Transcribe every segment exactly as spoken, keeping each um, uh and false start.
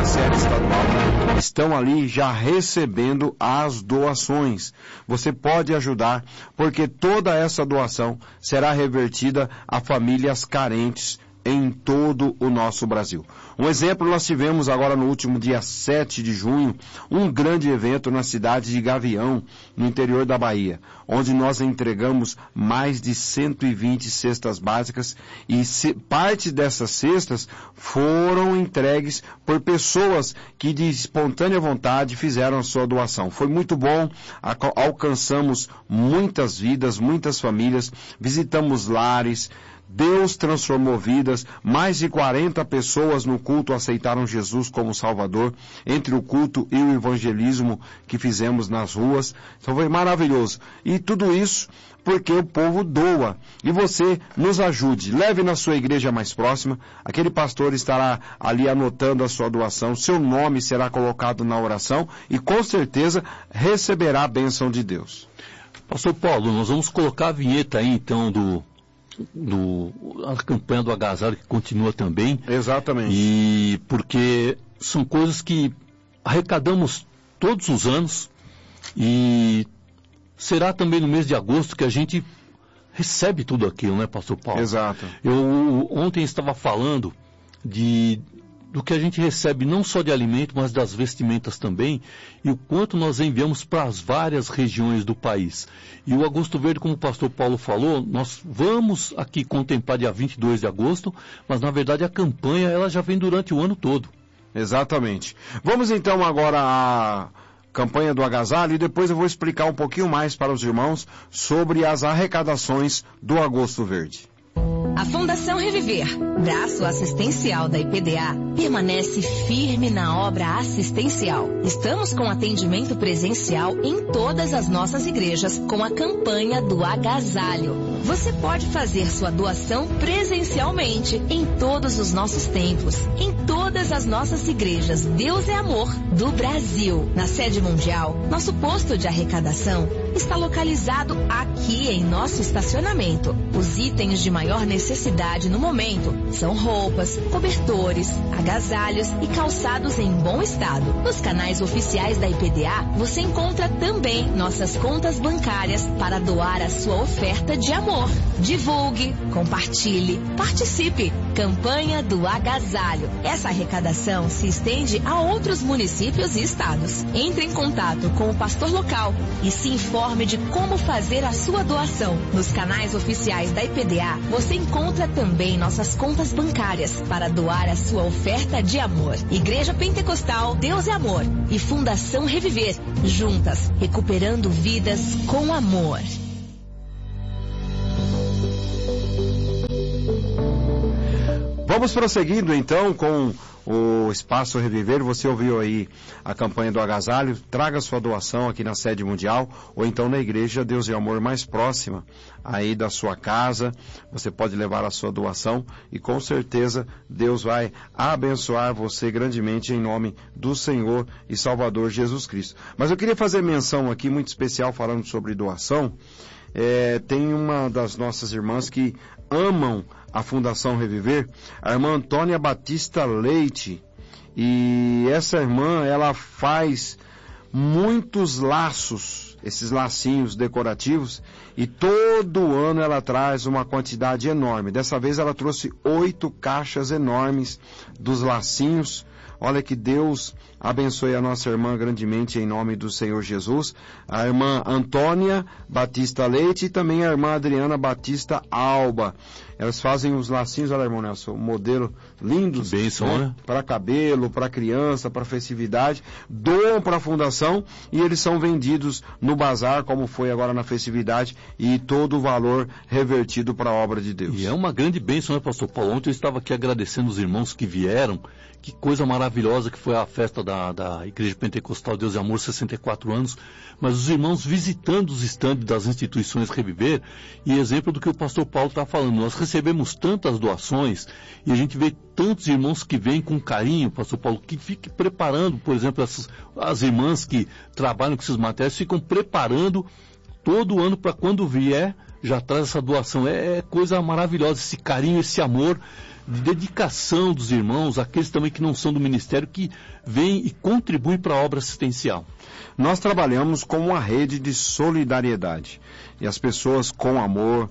sede estadual, estão ali já recebendo as doações. Você pode ajudar, porque toda essa doação será revertida a famílias carentes em todo o nosso Brasil. Um exemplo, nós tivemos agora no último dia sete de junho, um grande evento na cidade de Gavião, no interior da Bahia, onde nós entregamos mais de cento e vinte cestas básicas e se, parte dessas cestas foram entregues por pessoas que de espontânea vontade fizeram a sua doação. Foi muito bom, alcançamos muitas vidas, muitas famílias, visitamos lares, Deus transformou vidas, mais de quarenta pessoas no culto aceitaram Jesus como Salvador, entre o culto e o evangelismo que fizemos nas ruas. Então foi maravilhoso. E tudo isso porque o povo doa. E você nos ajude, leve na sua igreja mais próxima, aquele pastor estará ali anotando a sua doação, seu nome será colocado na oração e com certeza receberá a bênção de Deus. Pastor Paulo, nós vamos colocar a vinheta aí então do... Do, a campanha do agasalho que continua também. Exatamente. E porque são coisas que arrecadamos todos os anos e será também no mês de agosto que a gente recebe tudo aquilo, né, pastor Paulo? Exato. Eu ontem estava falando de do que a gente recebe não só de alimento, mas das vestimentas também, e o quanto nós enviamos para as várias regiões do país. E o Agosto Verde, como o pastor Paulo falou, nós vamos aqui contemplar dia vinte e dois de agosto, mas na verdade a campanha ela já vem durante o ano todo. Exatamente. Vamos então agora à campanha do agasalho e depois eu vou explicar um pouquinho mais para os irmãos sobre as arrecadações do Agosto Verde. A Fundação Reviver, braço assistencial da I P D A, permanece firme na obra assistencial. Estamos com atendimento presencial em todas as nossas igrejas com a campanha do agasalho. Você pode fazer sua doação presencialmente em todos os nossos templos, em todas as nossas igrejas Deus é Amor do Brasil. Na sede mundial, nosso posto de arrecadação está localizado aqui em nosso estacionamento. Os itens de maior necessidade no momento são roupas, cobertores, agasalhos e calçados em bom estado. Nos canais oficiais da I P D A, você encontra também nossas contas bancárias para doar a sua oferta de amor. Divulgue, compartilhe, participe. Campanha do agasalho. Essa arrecadação se estende a outros municípios e estados. Entre em contato com o pastor local e se informe de como fazer a sua doação. Nos canais oficiais da I P D A, você encontra também nossas contas bancárias para doar a sua oferta de amor. Igreja Pentecostal Deus é Amor e Fundação Reviver, juntas, recuperando vidas com amor. Vamos prosseguindo então com o Espaço Reviver. Você ouviu aí a campanha do agasalho, traga sua doação aqui na sede mundial ou então na igreja Deus e Amor mais próxima aí da sua casa. Você pode levar a sua doação e com certeza Deus vai abençoar você grandemente em nome do Senhor e Salvador Jesus Cristo. Mas eu queria fazer menção aqui muito especial falando sobre doação. É, tem uma das nossas irmãs que amam a Fundação Reviver, a irmã Antônia Batista Leite, e essa irmã, ela faz muitos laços, esses lacinhos decorativos, e todo ano ela traz uma quantidade enorme. Dessa vez ela trouxe oito caixas enormes dos lacinhos. Olha que Deus abençoe a nossa irmã grandemente em nome do Senhor Jesus. A irmã Antônia Batista Leite e também a irmã Adriana Batista Alba. Elas fazem os lacinhos, olha, irmão Nelson, modelo lindos, bênção, né? né? Para cabelo, para criança, para festividade, doam para a fundação e eles são vendidos no bazar, como foi agora na festividade, e todo o valor revertido para a obra de Deus. E é uma grande bênção, né, pastor Paulo? Ontem eu estava aqui agradecendo os irmãos que vieram, que coisa maravilhosa que foi a festa da, da Igreja Pentecostal Deus e Amor, sessenta e quatro anos, mas os irmãos visitando os estandes das instituições Reviver, e exemplo do que o pastor Paulo está falando, nós recebemos tantas doações, e a gente vê tantos irmãos que vêm com carinho, pastor Paulo, que fiquem preparando, por exemplo, essas, as irmãs que trabalham com esses materiais, ficam preparando todo ano, para quando vier, já traz essa doação. É, é coisa maravilhosa, esse carinho, esse amor, de dedicação dos irmãos, aqueles também que não são do ministério, que vêm e contribuem para a obra assistencial. Nós trabalhamos com uma rede de solidariedade. E as pessoas com amor,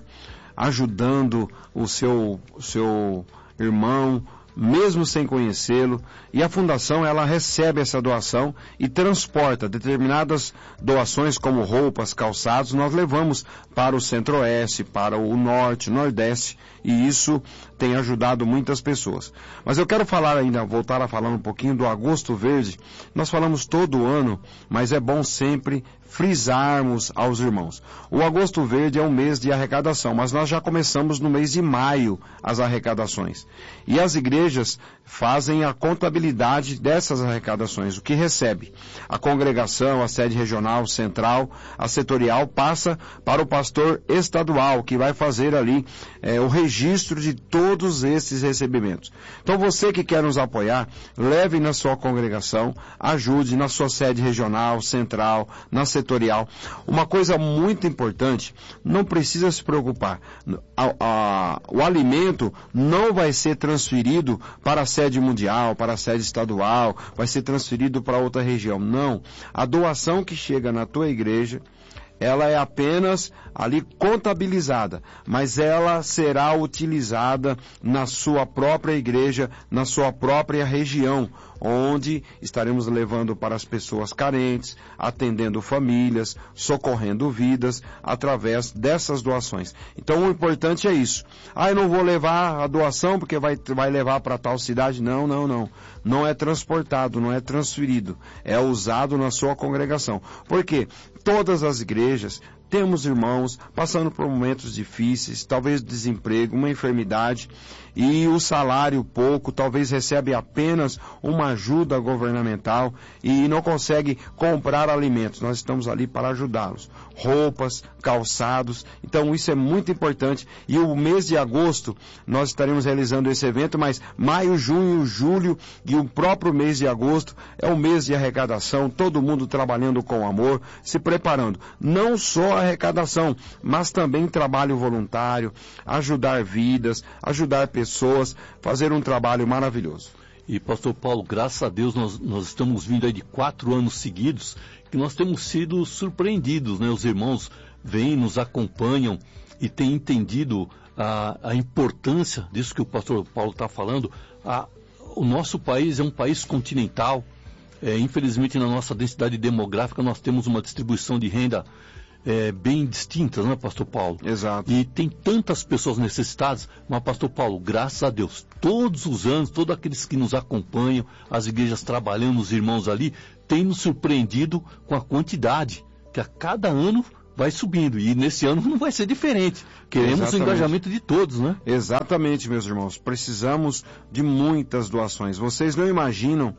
ajudando o seu, o seu irmão, mesmo sem conhecê-lo, e a fundação ela recebe essa doação e transporta determinadas doações como roupas, calçados, nós levamos para o Centro-Oeste, para o Norte, Nordeste, e isso tem ajudado muitas pessoas. Mas eu quero falar ainda, voltar a falar um pouquinho do Agosto Verde. Nós falamos todo ano, mas é bom sempre frisarmos aos irmãos. O Agosto Verde é um mês de arrecadação, mas nós já começamos no mês de maio as arrecadações. E as igrejas fazem a contabilidade dessas arrecadações, o que recebe. A congregação, a sede regional, central, a setorial, passa para o pastor estadual, que vai fazer ali é, o registro de todos esses recebimentos. Então você que quer nos apoiar, leve na sua congregação, ajude na sua sede regional, central, na setorial. Uma coisa muito importante, não precisa se preocupar. A, a, o alimento não vai ser transferido para a sede mundial, para a sede estadual, vai ser transferido para outra região. Não. A doação que chega na tua igreja, ela é apenas ali contabilizada, mas ela será utilizada na sua própria igreja, na sua própria região, onde estaremos levando para as pessoas carentes, atendendo famílias, socorrendo vidas, através dessas doações. Então o importante é isso. Ah, eu não vou levar a doação porque vai, vai levar para tal cidade. Não, não, não. Não é transportado, não é transferido. É usado na sua congregação. Por quê? Todas as igrejas temos irmãos passando por momentos difíceis, talvez desemprego, uma enfermidade, e o salário pouco, talvez recebe apenas uma ajuda governamental e não consegue comprar alimentos. Nós estamos ali para ajudá-los. Roupas, calçados, então isso é muito importante. E o mês de agosto nós estaremos realizando esse evento, mas maio, junho, julho e o próprio mês de agosto é o mês de arrecadação, todo mundo trabalhando com amor, se preparando. Não só a arrecadação, mas também trabalho voluntário, ajudar vidas, ajudar pessoas, fazer um trabalho maravilhoso. E pastor Paulo, graças a Deus nós, nós estamos vindo aí de quatro anos seguidos que nós temos sido surpreendidos, né? Os irmãos vêm, nos acompanham e têm entendido a, a importância disso que o pastor Paulo está falando. A, o nosso país é um país continental, é, infelizmente na nossa densidade demográfica nós temos uma distribuição de renda É, bem distintas, não é, pastor Paulo? Exato. E tem tantas pessoas necessitadas, mas, pastor Paulo, graças a Deus, todos os anos, todos aqueles que nos acompanham, as igrejas trabalhando, os irmãos ali, têm nos surpreendido com a quantidade, que a cada ano vai subindo, e nesse ano não vai ser diferente. Queremos Exatamente. O engajamento de todos, né? Exatamente, meus irmãos. Precisamos de muitas doações. Vocês não imaginam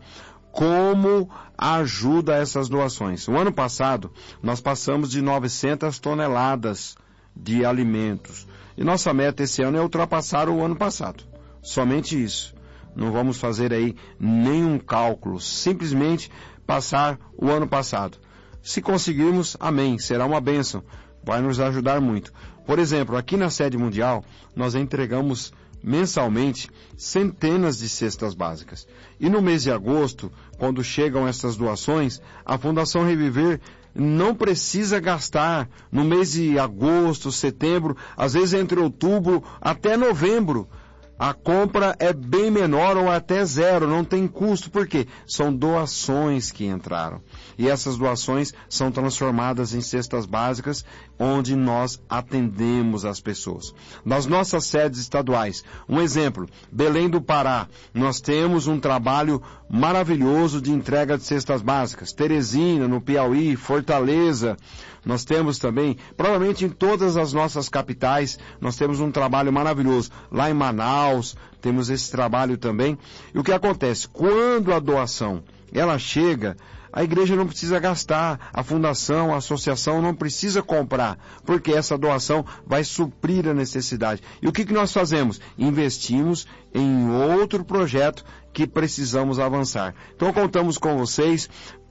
como ajuda essas doações. O ano passado, nós passamos de novecentas toneladas de alimentos. E nossa meta esse ano é ultrapassar o ano passado. Somente isso. Não vamos fazer aí nenhum cálculo. Simplesmente passar o ano passado. Se conseguirmos, amém. Será uma bênção. Vai nos ajudar muito. Por exemplo, aqui na sede mundial, nós entregamos mensalmente centenas de cestas básicas. E no mês de agosto, quando chegam essas doações, a Fundação Reviver não precisa gastar no mês de agosto, setembro, às vezes entre outubro até novembro. A compra é bem menor ou até zero, não tem custo, porque são doações que entraram. E essas doações são transformadas em cestas básicas, onde nós atendemos as pessoas. Nas nossas sedes estaduais, um exemplo, Belém do Pará, nós temos um trabalho maravilhoso de entrega de cestas básicas. Teresina, no Piauí, Fortaleza, nós temos também, provavelmente em todas as nossas capitais, nós temos um trabalho maravilhoso. Lá em Manaus, temos esse trabalho também. E o que acontece? Quando a doação, ela chega, a igreja não precisa gastar, a fundação, a associação não precisa comprar, porque essa doação vai suprir a necessidade. E o que, que nós fazemos? Investimos em outro projeto que precisamos avançar. Então contamos com vocês.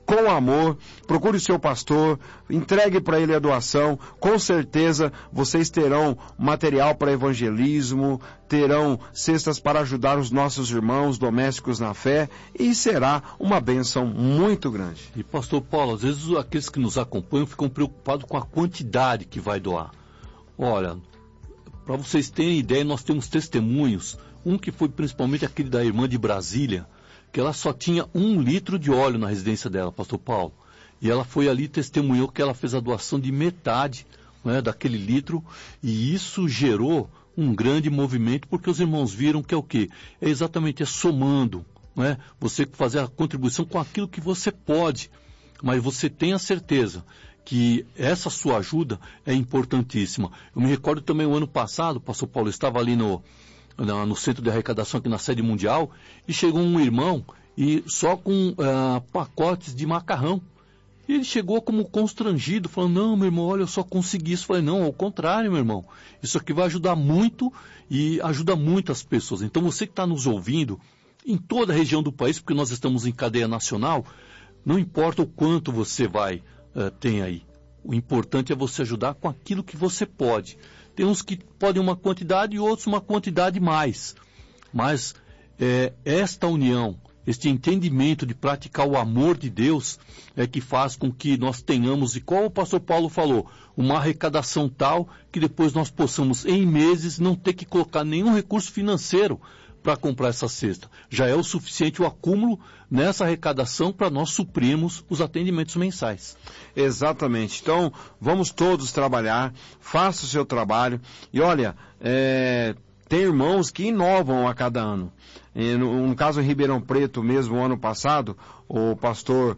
com amor, procure o seu pastor, entregue para ele a doação, com certeza vocês terão material para evangelismo, terão cestas para ajudar os nossos irmãos domésticos na fé, e será uma bênção muito grande. E pastor Paulo, às vezes aqueles que nos acompanham ficam preocupados com a quantidade que vai doar. Olha, para vocês terem ideia, nós temos testemunhos, um que foi principalmente aquele da irmã de Brasília, que ela só tinha um litro de óleo na residência dela, pastor Paulo. E ela foi ali e testemunhou que ela fez a doação de metade, né, daquele litro, e isso gerou um grande movimento, porque os irmãos viram que é o quê? É exatamente, é somando, né? Você fazer a contribuição com aquilo que você pode, mas você tem a certeza que essa sua ajuda é importantíssima. Eu me recordo também o ano passado, pastor Paulo, eu estava ali no... no centro de arrecadação aqui na sede mundial, e chegou um irmão e só com uh, pacotes de macarrão. E ele chegou como constrangido, falando, não, meu irmão, olha, eu só consegui isso. Eu falei, não, ao contrário, meu irmão, isso aqui vai ajudar muito e ajuda muito as pessoas. Então você que está nos ouvindo, em toda a região do país, porque nós estamos em cadeia nacional, não importa o quanto você vai uh, ter aí. O importante é você ajudar com aquilo que você pode. Tem uns que podem uma quantidade e outros uma quantidade mais. Mas é, esta união, este entendimento de praticar o amor de Deus é que faz com que nós tenhamos, e como o pastor Paulo falou, uma arrecadação tal que depois nós possamos, em meses, não ter que colocar nenhum recurso financeiro para comprar essa cesta. Já é o suficiente o acúmulo nessa arrecadação para nós suprirmos os atendimentos mensais. Exatamente. Então, vamos todos trabalhar, faça o seu trabalho. E olha, é, tem irmãos que inovam a cada ano. E no, no caso em Ribeirão Preto mesmo, ano passado, o pastor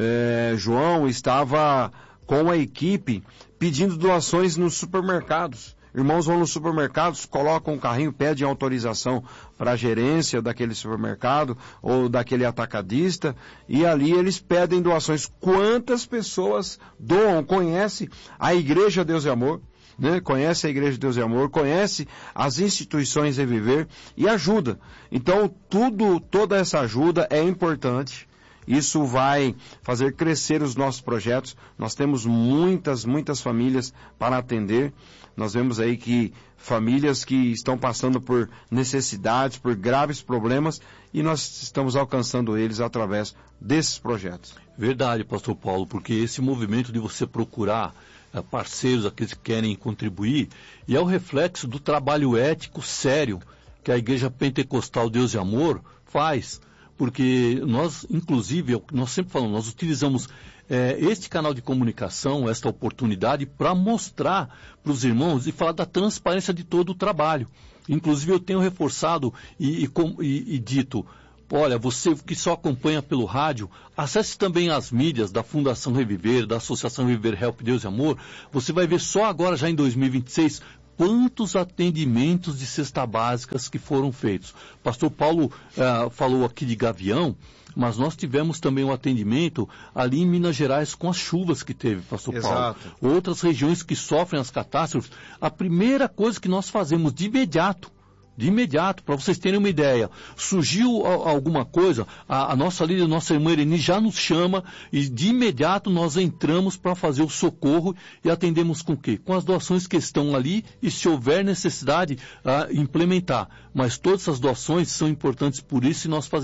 é, João estava com a equipe pedindo doações nos supermercados. Irmãos vão nos supermercados, colocam um carrinho, pedem autorização para a gerência daquele supermercado ou daquele atacadista, e ali eles pedem doações. Quantas pessoas doam, conhece a Igreja Deus e Amor, né? Conhece a Igreja Deus e Amor, conhece as instituições Reviver e ajuda. Então, tudo, toda essa ajuda é importante. Isso vai fazer crescer os nossos projetos. Nós temos muitas, muitas famílias para atender. Nós vemos aí que famílias que estão passando por necessidades, por graves problemas, e nós estamos alcançando eles através desses projetos. Verdade, pastor Paulo, porque esse movimento de você procurar uh, parceiros, aqueles que querem contribuir, e é o reflexo do trabalho ético sério que a Igreja Pentecostal Deus e Amor faz. Porque nós, inclusive, nós sempre falamos, nós utilizamos é, este canal de comunicação, esta oportunidade, para mostrar para os irmãos e falar da transparência de todo o trabalho. Inclusive, eu tenho reforçado e, e, e, e dito, olha, você que só acompanha pelo rádio, acesse também as mídias da Fundação Reviver, da Associação Reviver Help Deus e Amor. Você vai ver só agora, já em dois mil e vinte e seis, quantos atendimentos de cesta básicas que foram feitos. Pastor Paulo uh, falou aqui de Gavião, mas nós tivemos também um atendimento ali em Minas Gerais com as chuvas que teve, pastor Exato. Paulo. Outras regiões que sofrem as catástrofes. A primeira coisa que nós fazemos de imediato, de imediato, para vocês terem uma ideia, surgiu a, alguma coisa, a, a nossa líder, a nossa irmã Irene já nos chama e de imediato nós entramos para fazer o socorro e atendemos com o quê? Com as doações que estão ali e se houver necessidade, a implementar. Mas todas essas doações são importantes por isso e nós fazemos